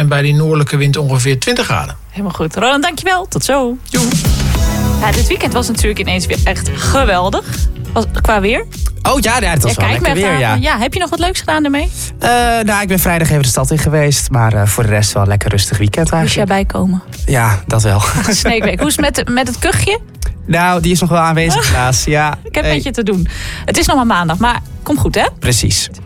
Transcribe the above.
En bij die noordelijke wind ongeveer 20 graden. Helemaal goed. Roland, dankjewel. Tot zo. Joe. Ja, dit weekend was natuurlijk ineens weer echt geweldig. Qua weer. Oh ja, dat was wel lekker weer, ja. Heb je nog wat leuks gedaan ermee? Ik ben vrijdag even de stad in geweest. Maar voor de rest wel een lekker rustig weekend eigenlijk. Moest jij bijkomen? Ja, dat wel. Sneekweek. Hoe is het met het kuchje? Nou, die is nog wel aanwezig helaas. Ja. Ik heb met je te doen. Het is nog maar maandag, maar kom goed hè? Precies.